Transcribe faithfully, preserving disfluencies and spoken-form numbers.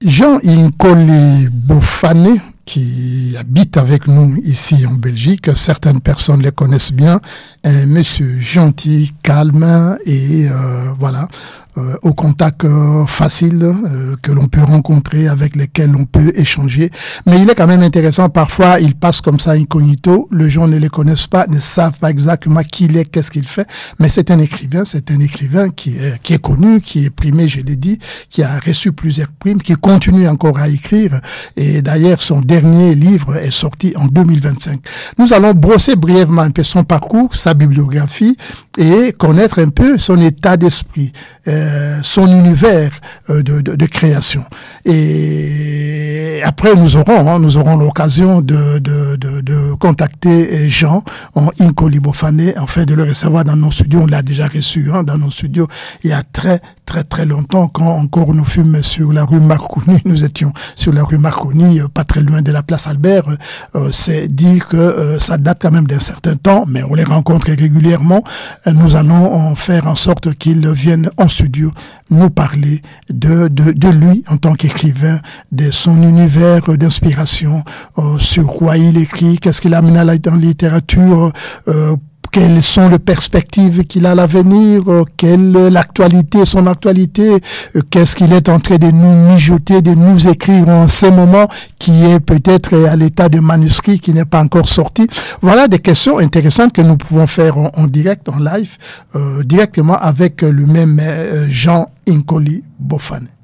Jean Nkoli Bofane, qui habite avec nous ici en Belgique, certaines personnes les connaissent bien, un monsieur gentil, calme et euh, voilà, euh, au contact euh, facile euh, que l'on peut rencontrer, avec lesquels on peut échanger. Mais il est quand même intéressant, parfois il passe comme ça incognito, les gens ne les connaissent pas, ne savent pas exactement qui il est, qu'est-ce qu'il fait, mais c'est un écrivain, c'est un écrivain qui est, qui est connu, qui est primé, je l'ai dit, qui a reçu plusieurs primes, qui continue encore à écrire, et d'ailleurs son dernier livre est sorti en deux mille vingt-cinq. Nous allons brosser brièvement un peu son parcours, sa bibliographie, et connaître un peu son état d'esprit, euh, son univers euh, de, de, de création. Et après, nous aurons, hein, nous aurons l'occasion de, de, de, de contacter Jean en Nkoli Bofane, afin de le recevoir dans nos studios. On l'a déjà reçu hein, dans nos studios il y a très très très longtemps, quand encore nous fûmes sur la rue Marconi. Nous étions sur la rue Marconi, pas très loin de la place Albert. Euh, c'est dit que euh, ça date quand même d'un certain temps, mais on les rencontre régulièrement. Nous allons en faire en sorte qu'ils viennent en studio nous parler de, de, de lui en tant qu'écrivain, de son univers d'inspiration, euh, sur quoi il écrit, qu'est-ce qu'il amène à la dans la littérature, euh, quelles sont les perspectives qu'il a à l'avenir, euh, quelle est l'actualité, son actualité, euh, qu'est-ce qu'il est en train de nous mijoter, de nous écrire en ce moment, qui est peut-être à l'état de manuscrit, qui n'est pas encore sorti. Voilà des questions intéressantes que nous pouvons faire en, en direct, en live, euh, directement avec le même euh, Jean Nkoli Bofane.